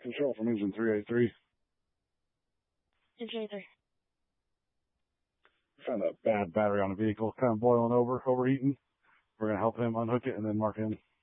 Control from engine 383. Engine 83. Found a bad battery on the vehicle, kind of boiling over, overheating. We're going to help him unhook it and then mark in.